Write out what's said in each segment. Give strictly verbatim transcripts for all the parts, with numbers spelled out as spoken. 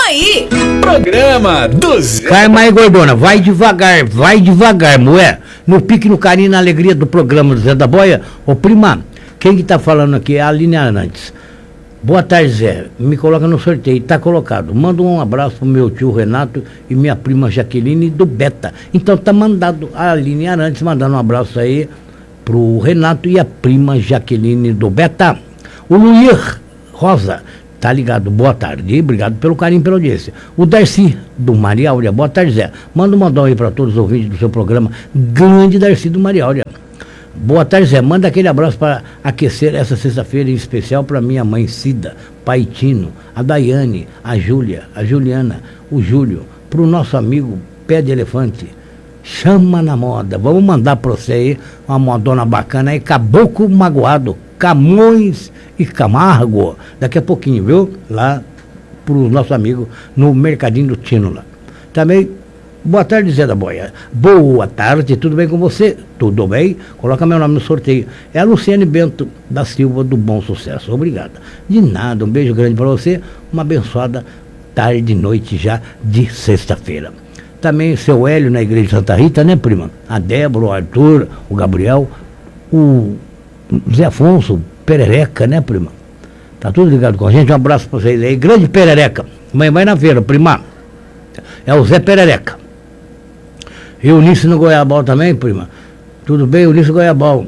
aí. Programa do Zé. Calma aí, gordona, vai devagar, vai devagar, moé. No pique, no carinho, na alegria do programa do Zé da Boia. Ô, prima, quem que tá falando aqui é a Aline Arantes. Boa tarde, Zé. Me coloca no sorteio, tá colocado. Manda um abraço pro meu tio Renato e minha prima Jaqueline do Beta. Então tá mandado a Aline Arantes, mandando um abraço aí pro Renato e a prima Jaqueline do Beta. O Luir Rosa, tá ligado? Boa tarde, obrigado pelo carinho, pela audiência. O Darcy do Maria Áurea, boa tarde, Zé. Manda um mandão aí para todos os ouvintes do seu programa. Grande Darcy do Maria Áurea. Boa tarde, Zé. Manda aquele abraço para aquecer essa sexta-feira em especial para minha mãe Cida, pai Tino, a Daiane, a Júlia, a Juliana, o Júlio, para o nosso amigo Pé de Elefante. Chama na moda. Vamos mandar para você aí uma modona bacana aí, Caboclo Magoado, Camões e Camargo. Daqui a pouquinho, viu? Lá para o nosso amigo no Mercadinho do Tino lá. Também. Boa tarde, Zé da Boia. Boa tarde, tudo bem com você? Tudo bem? Coloca meu nome no sorteio. É a Luciane Bento da Silva do Bom Sucesso. Obrigada. De nada, um beijo grande para você. Uma abençoada tarde e noite já de sexta-feira. Também o seu Hélio na Igreja de Santa Rita, né, prima? A Débora, o Arthur, o Gabriel, o Zé Afonso, Perereca, né, prima? Tá tudo ligado com a gente? Um abraço para vocês aí. Grande Perereca. Mãe vai na feira, prima. É o Zé Perereca. E o Ulisses no Goiabal também, prima. Tudo bem, Ulisses Goiabal.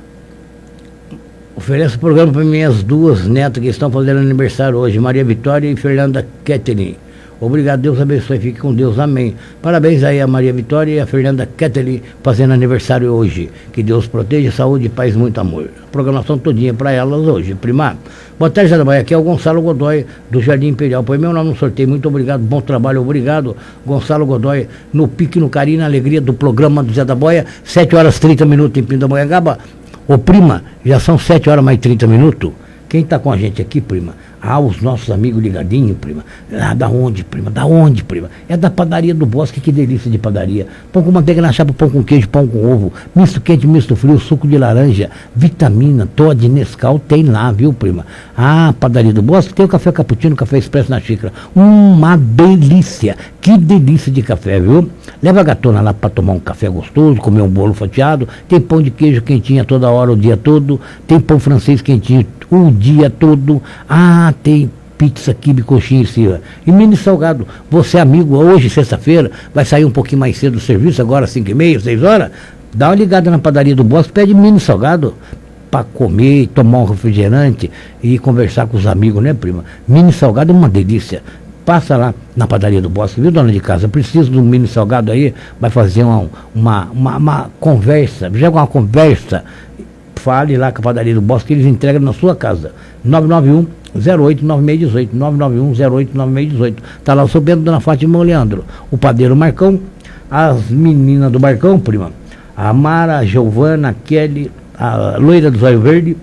Ofereço o programa para minhas duas netas que estão fazendo aniversário hoje, Maria Vitória e Fernanda Kettelin. Obrigado, Deus abençoe, fique com Deus, amém. Parabéns aí a Maria Vitória e a Fernanda Kettelin fazendo aniversário hoje. Que Deus proteja, saúde, paz, muito amor. Programação todinha para elas hoje, prima. Boa tarde, Zé da Boia. Aqui é o Gonçalo Godoy, do Jardim Imperial. Põe meu nome no sorteio, muito obrigado, bom trabalho, obrigado, Gonçalo Godoy, no pique, no carinho, na alegria do programa do Zé da Boia, sete horas e trinta minutos em Pindamonhangaba. Ô, prima, já são sete horas mais trinta minutos. Quem tá com a gente aqui, prima? Ah, os nossos amigos ligadinhos, prima. Ah, da onde, prima? Da onde, prima? É da padaria do Bosque, que delícia de padaria. Pão com manteiga na chapa, pão com queijo, pão com ovo, misto quente, misto frio, suco de laranja, vitamina, Toddy, Nescau, tem lá, viu, prima? Ah, padaria do Bosque, tem o café cappuccino, café expresso na xícara. Uma delícia, que delícia de café, viu? Leva a gatona lá para tomar um café gostoso, comer um bolo fatiado, tem pão de queijo quentinho toda hora, o dia todo, tem pão francês quentinho o dia todo. Ah, tem pizza, quibe, coxinha e cira. E mini salgado. Você, amigo, hoje, sexta-feira, vai sair um pouquinho mais cedo do serviço, agora cinco e meia, seis horas. Dá uma ligada na padaria do Bosque, pede mini salgado para comer, tomar um refrigerante e conversar com os amigos, né, prima? Mini salgado é uma delícia. Passa lá na padaria do Bosque, viu, dona de casa? Preciso de um mini salgado aí, vai fazer uma, uma, uma, uma conversa, joga uma conversa. Fale lá com a padaria do Bosque, que eles entregam na sua casa. nove nove um, zero oito nove seis um oito, nove nove um, zero oito nove seis um oito. Tá lá o seu Bento, dona Fátima e o Leandro. O padeiro Marcão, as meninas do Barcão, prima. A Mara, a Giovana, a Kelly, a loira do Zóio Verde,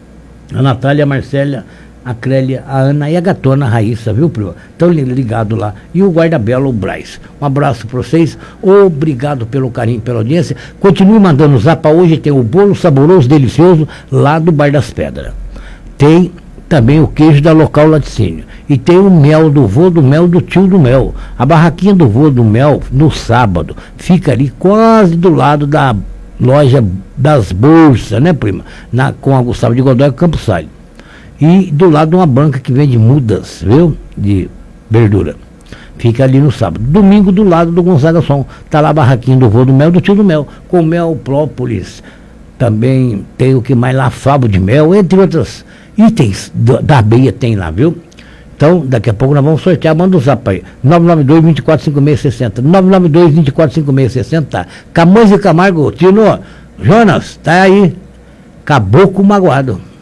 a Natália, a Marcélia, a Crélia, a Ana e a gatona a Raíssa, viu, prima? Estão ligados lá. E o guarda-belo, o Braz. Um abraço para vocês. Obrigado pelo carinho, pela audiência. Continue mandando zap. Hoje tem o bolo saboroso, delicioso, lá do Bar das Pedras. Tem também o queijo da Local Laticínio. E tem o mel do vô do mel do tio do mel. A barraquinha do vô do mel, no sábado, fica ali quase do lado da loja das bolsas, né, prima? Na, com a Gustavo de Godoy e Campos Salles. E do lado de uma banca que vende mudas, viu? De verdura. Fica ali no sábado. Domingo, do lado do Gonzaga Som. Tá lá a barraquinha do vô do mel, do tio do mel. Com mel, própolis. Também tem o que mais lá, favo de mel, entre outros itens do, da abelha tem lá, viu? Então, daqui a pouco nós vamos sortear. Manda o zap aí. nove nove dois, dois quatro cinco seis seis zero. nove nove dois, dois quatro cinco seis seis zero. Camões e Camargo. Tino, Jonas, tá aí. Caboclo Magoado.